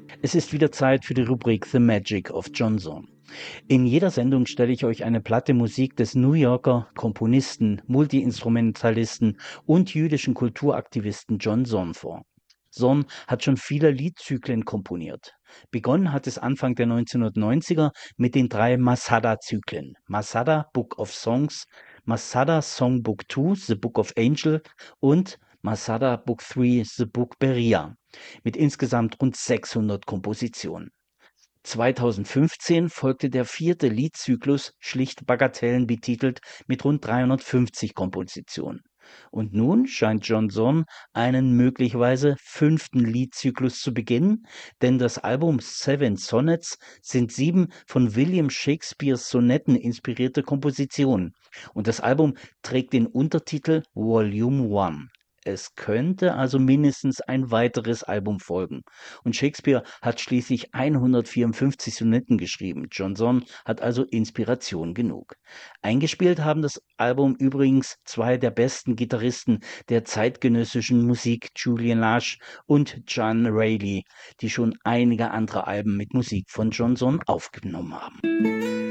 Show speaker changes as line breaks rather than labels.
Es ist wieder Zeit für die Rubrik The Magic of John Zorn. In jeder Sendung stelle ich euch eine Platte Musik des New Yorker Komponisten, Multiinstrumentalisten und jüdischen Kulturaktivisten John Zorn vor. Zorn hat schon viele Liedzyklen komponiert. Begonnen hat es Anfang der 1990er mit den 3 Masada-Zyklen: Masada Book of Songs, Masada Songbook 2, The Book of Angel und Masada Book 3, The Book Beria, mit insgesamt rund 600 Kompositionen. 2015 folgte der 4. Liedzyklus, schlicht Bagatellen betitelt, mit rund 350 Kompositionen. Und nun scheint John Zorn einen möglicherweise 5. Liedzyklus zu beginnen, denn das Album Seven Sonnets sind 7 von William Shakespeares Sonetten inspirierte Kompositionen. Und das Album trägt den Untertitel Volume 1. Es könnte also mindestens ein weiteres Album folgen. Und Shakespeare hat schließlich 154 Sonetten geschrieben. John Zorn hat also Inspiration genug. Eingespielt haben das Album übrigens 2 der besten Gitarristen der zeitgenössischen Musik, Julian Lage und John Reilly, die schon einige andere Alben mit Musik von John Zorn aufgenommen haben.